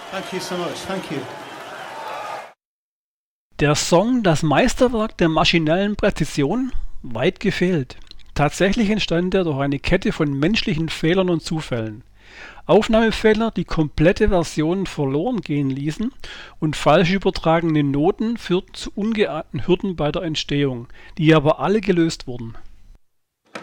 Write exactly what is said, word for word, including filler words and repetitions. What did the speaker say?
Thank you so much. Thank you. Der Song Das Meisterwerk der maschinellen Präzision? Weit gefehlt. Tatsächlich entstand er durch eine Kette von menschlichen Fehlern und Zufällen. Aufnahmefehler, die komplette Versionen verloren gehen ließen, und falsch übertragene Noten führten zu ungeahnten Hürden bei der Entstehung, die aber alle gelöst wurden.